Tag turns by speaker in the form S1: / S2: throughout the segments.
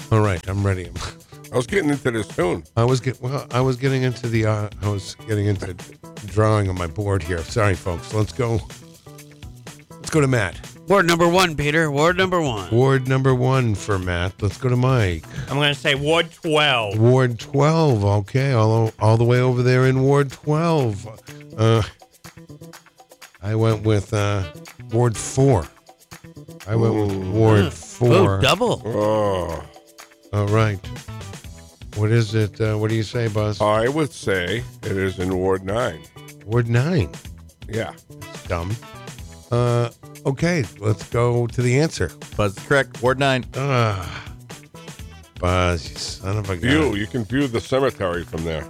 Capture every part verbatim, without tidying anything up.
S1: All right, I'm ready.
S2: I was getting into this tune.
S1: I was get well. I was getting into the. Uh, I was getting into drawing on my board here. Sorry, folks. Let's go. Let's go to Matt.
S3: Ward number one, Peter. Ward number one.
S1: Ward number one for Matt. Let's go to Mike.
S4: I'm going to say Ward twelve.
S1: Ward twelve. Okay, all all the way over there in Ward twelve. Uh, I went with uh, Ward four. I went with Ward four.
S3: Oh, double.
S2: Oh,
S1: All right. What is it? Uh, what do you say, Buzz?
S2: I would say it is in Ward nine.
S1: Ward nine.
S2: Yeah.
S1: It's dumb. Uh, okay, let's go to the answer.
S5: Buzz is correct. Ward nine.
S1: Ah, Buzz, you son of a
S2: View.
S1: gun.
S2: You can view the cemetery from there.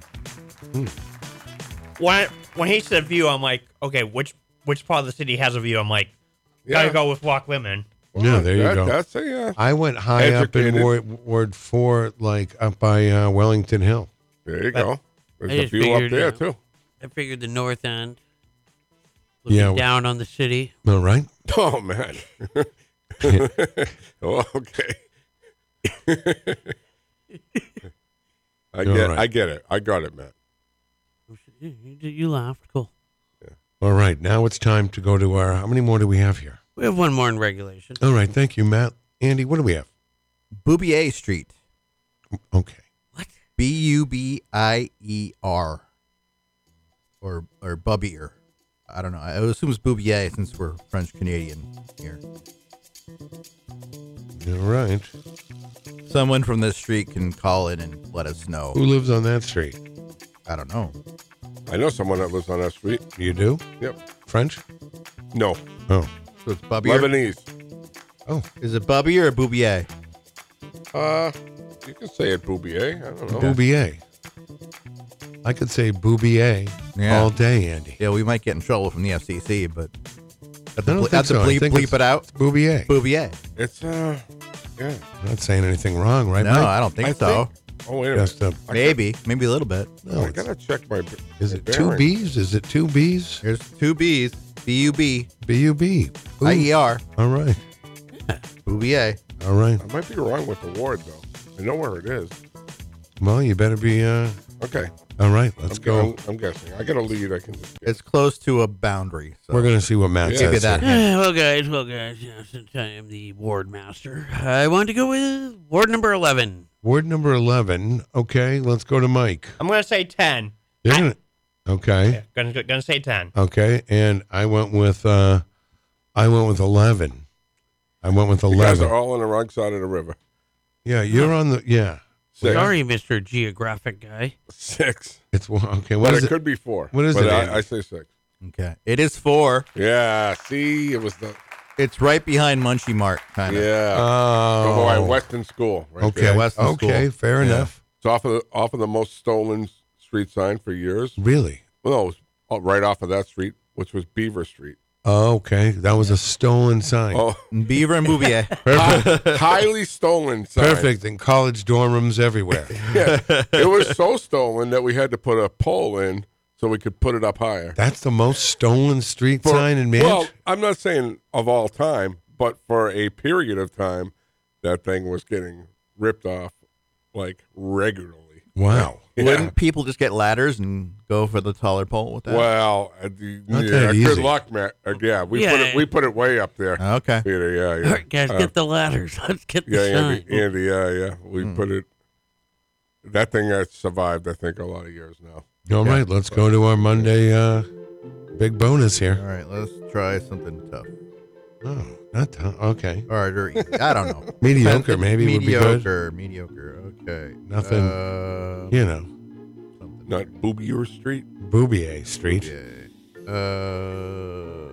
S4: When, when he said view, I'm like, okay, which which part of the city has a view? I'm like,
S2: Yeah.
S4: gotta go with Walk Women.
S1: Yeah, there you
S2: that,
S1: go.
S2: That's a, uh,
S1: I went high up in
S2: Educated.
S1: Ward, Ward four, like up by uh, Wellington Hill.
S2: there you go. There's
S3: I
S2: a
S3: just
S2: view up
S3: figured,
S2: there,
S3: uh,
S2: too.
S3: I figured the north end. Looking
S1: Yeah.
S3: down on the city.
S1: All right.
S2: Oh, man. Oh, okay. I
S1: All
S2: get
S1: right.
S2: I get it. I got it, Matt.
S3: You, you- you laughed. Cool.
S1: All right. Now it's time to go to our. How many more do we have here?
S3: We have one more in regulation.
S1: All right. Thank you, Matt. Andy, what do we have?
S5: Boubier Street.
S1: Okay.
S3: What?
S5: B U B I E R. Or or Bubbier. I don't know. I would assume it's Boubier since we're French Canadian here.
S1: All right.
S5: Someone from this street can call in and let us know.
S1: Who lives on that street?
S5: I don't know.
S2: I know someone that lives on that street.
S1: You do?
S2: Yep.
S1: French?
S2: No.
S1: Oh.
S5: So it's Bubbier.
S2: Lebanese.
S1: Oh.
S5: Is it Bubbier or Boubier?
S2: Uh, you can say it Boubier. I don't know.
S1: Boubier. I could say Boubier
S5: Yeah.
S1: all day, Andy.
S5: Yeah, we might get in trouble from the F C C, but
S1: I
S5: have to,
S1: don't
S5: ble-
S1: think
S5: have to
S1: so. I
S5: bleep,
S1: think
S5: bleep
S1: it's-
S5: it out.
S1: Boubier.
S5: Boubier.
S2: It's, uh, yeah.
S1: I'm not saying anything wrong, right,
S5: No,
S1: Mike?
S5: I don't think
S2: I
S5: so.
S2: think- Oh, wait a minute.
S1: Just a,
S5: Maybe. Maybe a little bit.
S1: no,
S2: I
S1: it's-
S2: gotta check my.
S1: is
S2: my
S1: it two
S2: bearings.
S1: B's? Is it two B's?
S5: There's two B's. B U B
S1: B U B. Ooh.
S5: I E R.
S1: All right.
S5: Boubier.
S1: All right.
S2: I might be wrong with the ward though. I know where it is.
S1: Well, you better be. Uh,
S2: Okay.
S1: all right. Let's
S2: I'm,
S1: go.
S2: I'm, I'm guessing. I got a lead. I can. Just get.
S5: It's close to a boundary. So.
S1: We're gonna see what Matt
S2: Yeah.
S1: says.
S5: Give you that.
S1: here.
S3: Eh, well, guys, well, guys, yeah, since I am the ward master, I want to go with ward number eleven.
S1: Ward number eleven. Okay, let's go to Mike.
S4: I'm going to say ten.
S1: You're gonna. Okay.
S4: Yeah, gonna, gonna say ten.
S1: Okay. And I went with. Uh, I went with eleven. I went with
S2: You guys
S1: eleven.
S2: are all on the wrong side of the river.
S1: Yeah, you're on the. Yeah.
S2: Six.
S3: Sorry, Mister Geographic guy.
S2: Six.
S1: It's one. Okay. What
S2: But
S1: is
S2: it
S1: it?
S2: could be four.
S1: What is
S2: but
S1: it,
S2: I,
S1: Andy?
S2: I say six.
S5: Okay. It is four.
S2: Yeah. See, it was the.
S5: It's right behind Munchie Mart, kind of.
S2: Yeah.
S1: Oh.
S2: Go by Weston School. Right
S1: Okay.
S2: there.
S5: Weston
S1: okay.
S5: School.
S1: Fair
S5: Yeah.
S1: enough.
S2: It's off of the, off of the most stolen street sign for years.
S1: Really.
S2: Well, no, it was right off of that street, which was Beaver Street.
S1: Oh, okay. That was a stolen sign.
S2: Oh,
S5: Beaver and Boubier.
S1: Perfect.
S2: highly stolen sign.
S1: Perfect in college dorm rooms everywhere.
S2: Yeah. It was so stolen that we had to put a pole in so we could put it up higher.
S1: That's the most stolen street
S2: For-
S1: sign in
S2: Well,
S1: Manchester.
S2: I'm not saying of all time, but for a period of time, that thing was getting ripped off like regularly.
S1: Wow.
S2: Yeah.
S5: Wouldn't people just get ladders and go for the taller pole with that?
S2: Well, uh, the-
S1: Not
S2: yeah,
S1: that
S2: good
S1: easy.
S2: luck, Matt. Uh, yeah, we put
S3: Yeah.
S2: it. We put it way up there.
S5: Okay.
S2: Peter, yeah, yeah.
S3: All right, guys,
S2: Uh,
S3: get the ladders. Let's get the
S2: Yeah,
S3: sign.
S2: Andy, Andy, yeah, yeah. We
S5: Hmm.
S2: put it. That thing has survived, I think, a lot of years now.
S1: All right, let's go to our Monday uh, big bonus
S5: All
S1: here.
S5: right, let's try something tough.
S1: Oh, not tough. Okay.
S5: Or, or I don't know.
S1: Mediocre, maybe would be good.
S5: Mediocre, mediocre. Okay.
S1: Nothing.
S5: Uh,
S1: You know,
S5: something.
S2: Not Boobier Street.
S1: Boubier Street.
S5: Okay. Uh,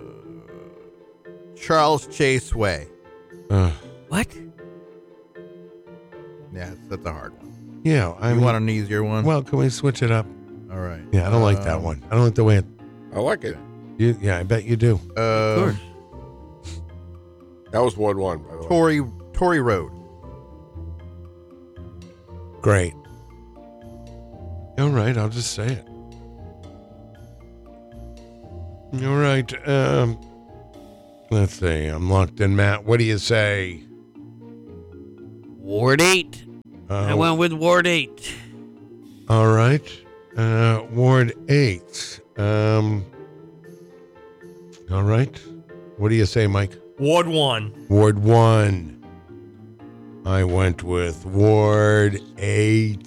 S5: Charles Chase Way.
S1: Uh,
S3: What?
S5: Yeah, that's a hard one.
S1: yeah, I
S5: You
S1: mean,
S5: want an easier one?
S1: well, can we switch it up?
S5: All right.
S1: Yeah, I don't like that
S5: Um,
S1: one. I don't like the way it.
S2: I like it.
S1: You, yeah, I bet you do.
S5: Uh,
S3: Of course.
S2: That was Ward One, by the way.
S5: Tory Tory Road.
S1: Great. All right, I'll just say it. All right. Um, let's see. I'm locked in, Matt. What do you say?
S3: Ward eight. I
S1: Uh,
S3: went with Ward eight.
S1: all right. Uh, Ward eight. Um, all right. What do you say, Mike?
S4: Ward one.
S1: Ward one. I went with Ward eight.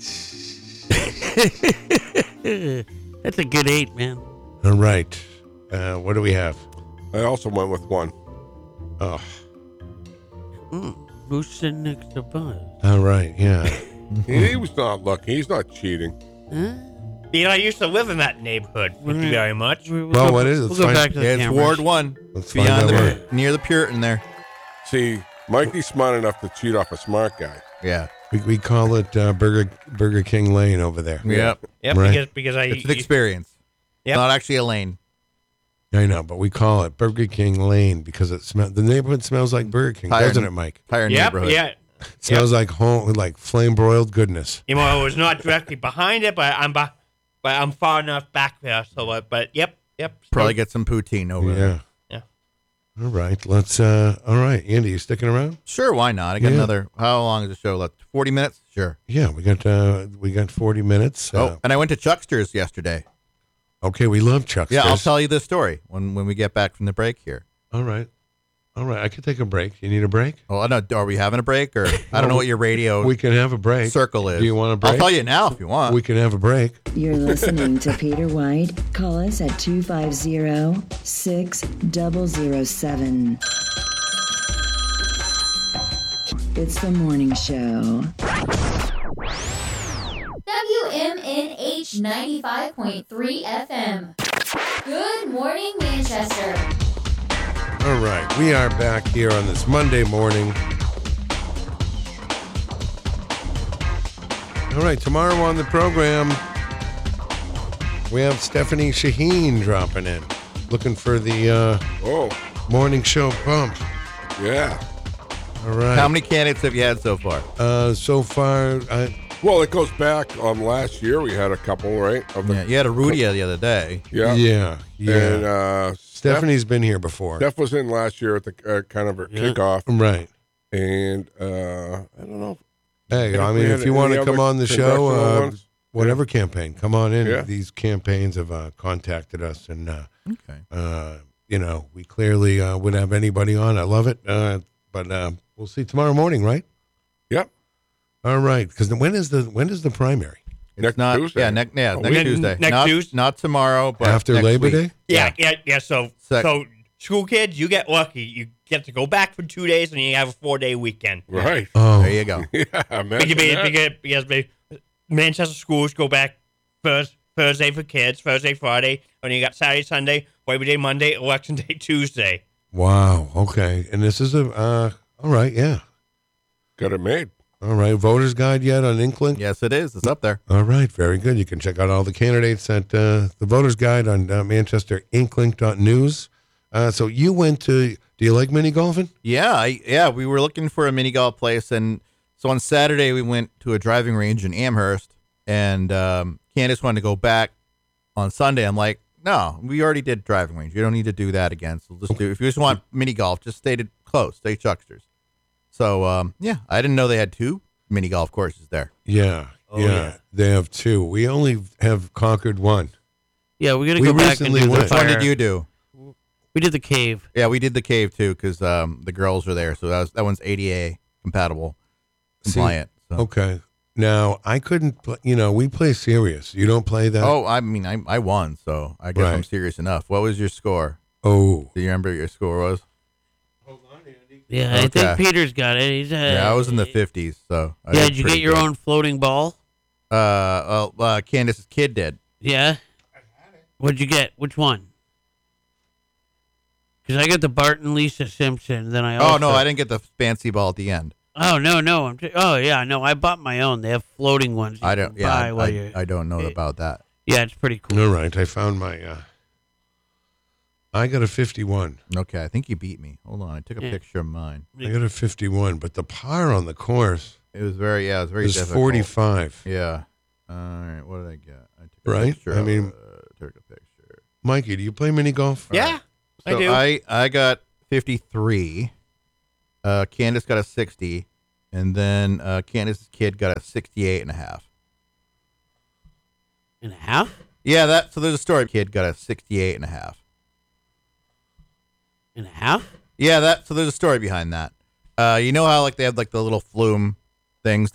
S3: That's a good eight, man.
S1: All right. Uh, what do we have?
S2: I also went with one.
S1: Oh,
S3: Mm. Who's sitting next to Buzz?
S1: all right. Yeah.
S2: He was not lucky. He's not cheating.
S3: Huh?
S4: You know, I used to live in that neighborhood. Thank you very much.
S3: We'll
S1: Well,
S3: go-
S1: what is it?
S3: We'll
S1: Let's
S3: go
S1: find-
S3: back to the
S5: Yeah, it's
S3: cameras.
S5: Ward one.
S1: Let's find
S5: Beyond
S1: out
S5: the
S1: where-
S5: near the Puritan there.
S2: See, Mikey's smart enough to cheat off a smart guy.
S5: Yeah.
S1: We, we call it uh, Burger Burger King Lane over there.
S5: Yep.
S4: Yep,
S1: Right.
S4: because because I
S5: It's an experience.
S4: Yep.
S5: Not actually a lane.
S1: I know, but we call it Burger King Lane because it smell the neighborhood smells like Burger King,
S5: Tire-
S1: doesn't it, Mike?
S5: Entire
S4: Yep,
S5: neighborhood.
S4: yeah.
S1: It smells like home, like flame broiled goodness.
S4: You know, it was not directly behind it, but I'm ba- but I'm far enough back there. So, uh, but yep, yep.
S5: Probably get some poutine over
S1: Yeah.
S5: there.
S4: Yeah.
S1: All right. Let's. uh All right, Andy, you sticking around?
S5: Sure, why not? I got
S1: Yeah.
S5: another. How long is the show left? Forty minutes. Sure.
S1: Yeah, we got. uh We got forty minutes.
S5: Oh,
S1: Uh,
S5: and I went to Chuckster's yesterday.
S1: okay, we love Chuck's.
S5: Yeah, I'll tell you this story when when we get back from the break here.
S1: All right. All right. I could take a break. You need a break?
S5: Oh, I know. Are we having a break or I don't know what your radio
S1: We can have a break.
S5: circle is.
S1: Do you want a break?
S5: I'll tell you now if you want.
S1: We can have a break.
S6: You're listening to Peter White. Call us at two five zero, six zero zero seven. It's the morning show.
S7: W M N H ninety-five point three F M. Good morning, Manchester.
S1: All right, we are back here on this Monday morning. All right, tomorrow on the program, we have Stephanie Shaheen dropping in, looking for the uh,
S2: Oh,
S1: morning show bump.
S2: yeah.
S1: All right.
S5: How many candidates have you had so far?
S1: Uh, so far, I,
S2: Well, it goes back. Um, last year we had a couple, right? Of the,
S5: Yeah, you had a Rudia the other day.
S2: yeah.
S1: yeah, yeah.
S2: And uh,
S1: Stephanie's been here before.
S2: Steph was in last year at the uh, kind of a
S3: Yeah.
S2: kickoff,
S1: right.
S2: and uh, I don't know.
S1: Hey, I
S2: If
S1: mean,
S2: we
S1: if
S2: had
S1: you want to
S2: any
S1: come
S2: other
S1: on the show,
S2: congressional
S1: uh,
S2: ones?
S1: whatever campaign, come on in.
S2: Yeah.
S1: These campaigns have uh, contacted us, and uh,
S5: Okay.
S1: uh, you know, we clearly uh, would have anybody on. I love it, uh, but uh, we'll see tomorrow morning, right?
S2: Yep.
S1: All right, because when is the when is the primary?
S5: It's
S2: Next
S5: not,
S2: Tuesday.
S5: Yeah, next yeah,
S2: Oh,
S5: next
S4: we-
S5: Tuesday.
S4: next
S5: not,
S4: Tuesday?
S5: Not tomorrow, but
S1: After
S5: next
S1: Labor
S5: week.
S1: Day?
S4: Yeah, yeah, yeah. So,
S5: Sec-
S4: so school kids, you get lucky. You get to go back for two days, and you have a four-day weekend.
S2: Right.
S1: Oh,
S5: There you go.
S2: Yeah.
S4: Because,
S2: Imagine that.
S4: because, because they- Manchester schools go back first Thursday for kids, Thursday, Friday, and you got Saturday, Sunday, Labor Day, Monday, Election Day, Tuesday.
S1: wow. Okay, and this is a uh, all right. Yeah.
S2: Got it made.
S1: All right. Voters Guide yet on Inkling?
S5: Yes, it is. It's up there.
S1: All right, very good. You can check out all the candidates at uh, the Voters Guide on uh, Manchester Inklink dot news. Uh, so you went to. Do you like mini golfing?
S5: Yeah, I, yeah. We were looking for a mini golf place, and so on Saturday we went to a driving range in Amherst, and um, Candace wanted to go back on Sunday. I'm like, no, we already did driving range. You don't need to do that again. So just do. If you just want mini golf, just stay to, close, stay Chucksters. So um, yeah, I didn't know they had two mini golf courses there.
S1: Yeah,
S3: Oh,
S1: yeah,
S3: yeah.
S1: They have two. We only have conquered one.
S3: Yeah, we're gonna
S1: We
S3: go back and
S1: recently
S3: do the
S1: went.
S5: Which one
S3: fire.
S5: did you do?
S3: We did the cave.
S5: Yeah, we did the cave too because um, the girls are there, so that was, that one's A D A compatible,
S1: See,
S5: compliant. so.
S1: Okay. Now I couldn't. Play, you know, we play serious. You don't play that.
S5: Oh, I mean, I I won, so I guess I'm
S1: Right.
S5: serious enough. What was your score?
S1: Oh.
S5: Do you remember what your score was?
S3: Yeah, I
S5: Okay.
S3: think Peter's got it. He's, uh,
S5: Yeah, I was in the fifties, so. I
S3: Yeah,
S5: did
S3: did you get
S5: pretty
S3: your
S5: good.
S3: own floating ball?
S5: Uh, well, uh, Candace's kid did.
S3: Yeah. What'd you get? Which one? Because I got the Barton Lisa Simpson. Then I also,
S5: Oh no, I didn't get the fancy ball at the end.
S3: Oh no, no. I'm. T- oh yeah, no. I bought my own. They have floating ones. you
S5: I don't.
S3: can
S5: Yeah,
S3: buy
S5: I,
S3: while
S5: I,
S3: you-
S5: I don't know
S3: it-
S5: about that.
S3: Yeah, it's pretty cool.
S1: All right. I found my. Uh, I got a fifty-one.
S5: Okay, I think you beat me. Hold on, I took a
S3: Yeah.
S5: picture of mine.
S1: I got a fifty-one, but the par on the course
S5: It was very, yeah, it was very
S1: is
S5: difficult.
S1: forty-five.
S5: Yeah. All right, what did I get? I took a
S1: Right?
S5: picture
S1: I
S5: of
S1: mean-
S5: it, uh, took a picture.
S1: Mikey, do you play mini golf?
S4: Yeah, I
S5: So
S4: do.
S5: I, I got fifty-three. Uh, Candace got a sixty. And then uh, Candace's kid got a sixty-eight and a half.
S3: And a half?
S5: Yeah, that. So there's a story. Kid got a sixty-eight and a half.
S3: And a half?
S5: Yeah, that. So there's a story behind that. Uh, you know how like they have like the little flume things